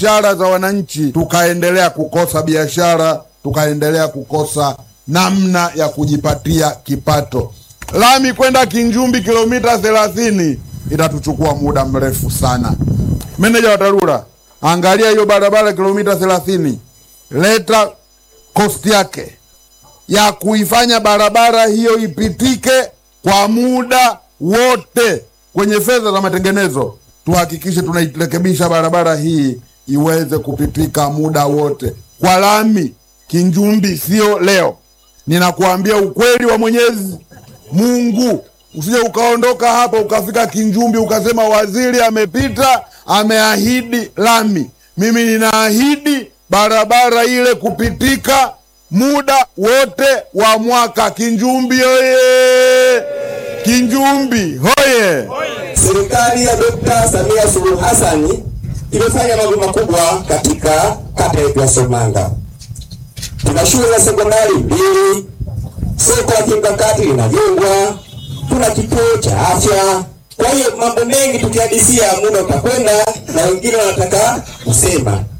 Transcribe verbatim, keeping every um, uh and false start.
biashara za wananchi, tukaendelea kukosa biashara, tukaendelea kukosa namna ya kujipatia kipato. Lami kwenda Kinjumbi kilomita thelathini itatuchukua muda mrefu sana. Meneja wa TARURA, angalia hiyo barabara kilomita thelathini, leta cost yake ya kuifanya barabara hiyo ipitike kwa muda wote. Kwenye fedha za matengenezo tuhakikishe tunairekebisha barabara hii iweze kupitika muda wote. Kwa lami Kinjumbi sio leo. Ninakuambia ukweli wa Mwenyezi Mungu, usije ukaondoka hapa ukafika Kinjumbi ukasema waziri amepita ameahidi lami. Mimi ninaahidi barabara ile kupitika muda wote wa mwaka. Kinjumbi hoye! Kinjumbi hoye! Serikali ya Dokta Samia Suluhu Hassan imefanya mambo makubwa katika kata ya Somanga. Tuna shule za sekondari mbili, soko la kimkakati linajengwa, kuna kituo cha afya. Kwa hiyo mambo mengi tukihadisia muda utakwenda na wengine wanataka kusema.